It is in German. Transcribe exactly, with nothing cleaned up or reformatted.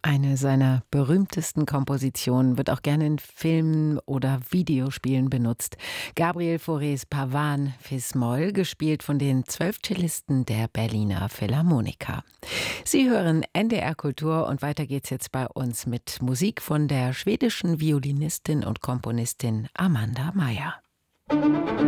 Eine seiner berühmtesten Kompositionen wird auch gerne in Filmen oder Videospielen benutzt. Gabriel Faurés Pavane Fis-Moll, gespielt von den zwölf Cellisten der Berliner Philharmoniker. Sie hören N D R Kultur und weiter geht's jetzt bei uns mit Musik von der schwedischen Violinistin und Komponistin Amanda Meyer.